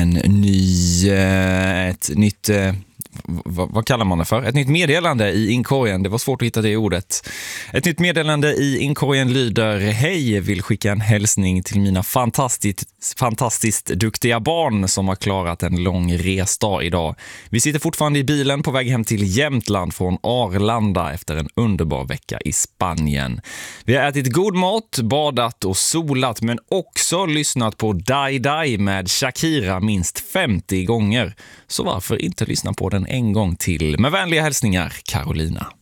ett nytt vad kallar man det för? Ett nytt meddelande i inkorgen. Det var svårt att hitta det ordet. Ett nytt meddelande i inkorgen lyder: hej, vill skicka en hälsning till mina fantastiskt duktiga barn som har klarat en lång resdag idag. Vi sitter fortfarande i bilen på väg hem till Jämtland från Arlanda efter en underbar vecka i Spanien. Vi har ätit god mat, badat och solat, men också lyssnat på Die Die med Shakira minst 50 gånger. Så varför inte lyssna på den en gång till? Med vänliga hälsningar, Carolina.